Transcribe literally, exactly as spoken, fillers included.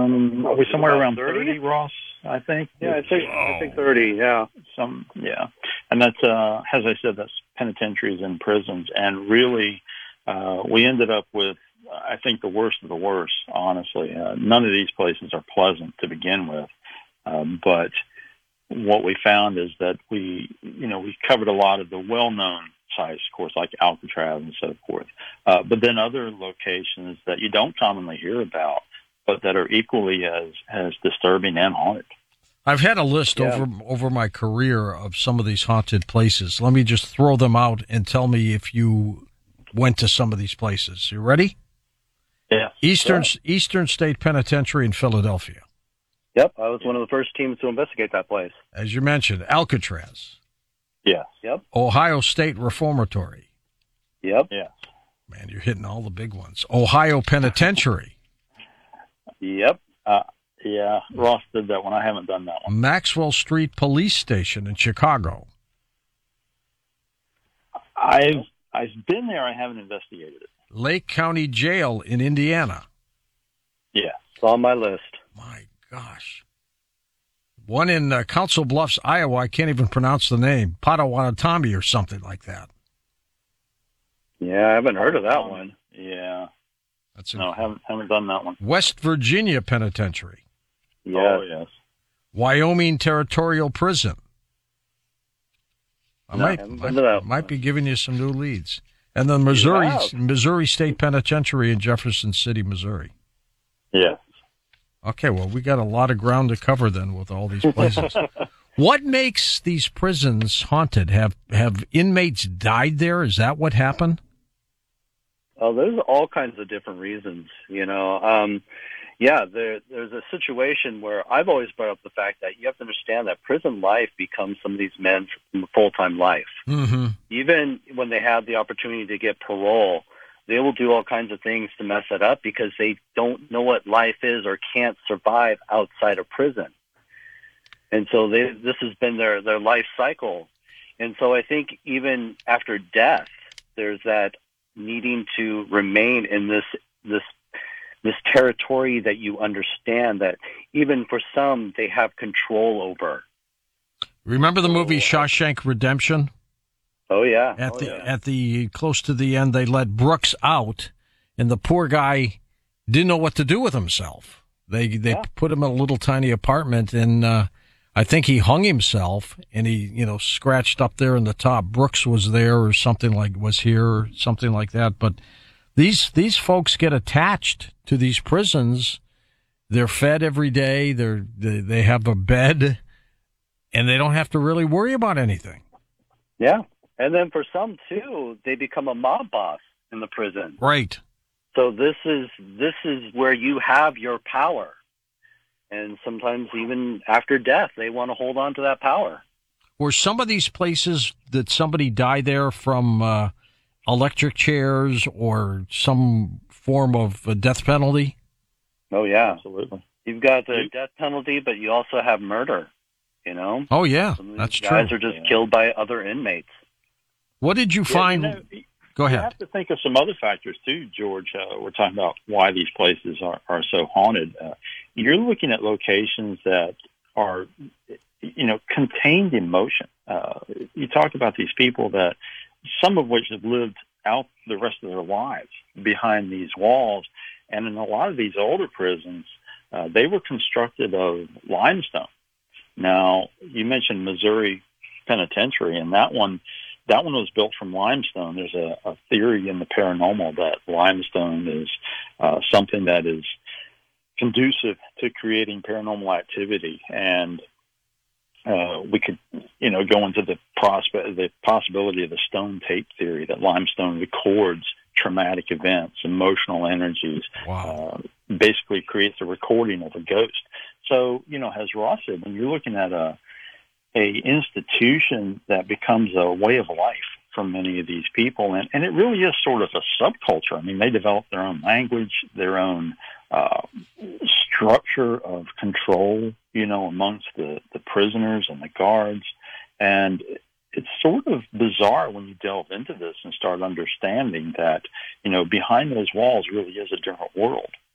Um, are we somewhere around thirty? thirty, Ross? I think. Yeah, I think oh. I think thirty. Yeah, some yeah, and that's uh, as I said, that's penitentiaries and prisons, and really, uh, we ended up with, I think, the worst of the worst. Honestly, uh, none of these places are pleasant to begin with, um, but what we found is that we, you know, we covered a lot of the well-known sites, of course, like Alcatraz and so forth, uh, but then other locations that you don't commonly hear about, but that are equally as, as disturbing and haunted. I've had a list yeah. over over my career of some of these haunted places. Let me just throw them out and tell me if you went to some of these places. You ready? Yeah. Eastern sure. Eastern State Penitentiary in Philadelphia. Yep, I was one of the first teams to investigate that place. As you mentioned, Alcatraz. Yes. Yep. Ohio State Reformatory. Yep. Yes. Man, you're hitting all the big ones. Ohio Penitentiary. Yep. Uh, yeah, Ross did that one. I haven't done that one. Maxwell Street Police Station in Chicago. I've I've been there. I haven't investigated it. Lake County Jail in Indiana. Yeah. It's on my list. My gosh. One in uh, Council Bluffs, Iowa. I can't even pronounce the name. Potawatomi or something like that. Yeah, I haven't heard of that one. Yeah. That's no, haven't haven't done that one. West Virginia Penitentiary. Yes. Oh, yes. Wyoming Territorial Prison. I no, might, I might, might be giving you some new leads. And then Missouri, Missouri State Penitentiary in Jefferson City, Missouri. Yes. Okay, well, we got a lot of ground to cover then with all these places. What makes these prisons haunted? Have have inmates died there? Is that what happened? Oh, there's all kinds of different reasons, you know. Um, yeah, there, there's a situation where I've always brought up the fact that you have to understand that prison life becomes some of these men's full-time life. Mm-hmm. Even when they have the opportunity to get parole, they will do all kinds of things to mess it up because they don't know what life is or can't survive outside of prison. And so they, this has been their, their life cycle. And so I think even after death, there's that needing to remain in this this this territory that you understand that even for some they have control over. Remember the movie Shawshank Redemption? Oh yeah. At oh, the yeah. at the close to the end, they let Brooks out, and the poor guy didn't know what to do with himself. They they yeah. put him in a little tiny apartment, and uh, I think he hung himself, and he you know scratched up there in the top. Brooks was there, or something like was here, or something like that. But these these folks get attached to these prisons. They're fed every day. They're they, they have a bed, and they don't have to really worry about anything. Yeah. And then for some too, they become a mob boss in the prison. Right. So this is this is where you have your power. And sometimes even after death, they want to hold on to that power. Were some of these places that somebody died there from uh, electric chairs or some form of a death penalty? Oh, yeah. Absolutely. You've got the death penalty, but you also have murder, you know? Oh, yeah, Some of these that's guys true. are just yeah. killed by other inmates. What did you Yeah, find? you know, Go ahead. You have to think of some other factors, too, George. Uh, we're talking about why these places are, are so haunted. Uh, you're looking at locations that are, you know, contained emotion. Uh, you talk about these people that, some of which have lived out the rest of their lives behind these walls. And in a lot of these older prisons, uh, they were constructed of limestone. Now, you mentioned Missouri Penitentiary, and that one, That one was built from limestone. There's a, a theory in the paranormal that limestone is uh, something that is conducive to creating paranormal activity, and uh, we could, you know, go into the prospect, the possibility of the stone tape theory that limestone records traumatic events, emotional energies. Wow. Uh, basically, creates a recording of a ghost. So, you know, as Ross said, when you're looking at a a institution that becomes a way of life for many of these people. And, and it really is sort of a subculture. I mean, they develop their own language, their own uh, structure of control, you know, amongst the, the prisoners and the guards. And it's sort of bizarre when you delve into this and start understanding that, you know, behind those walls really is a different world.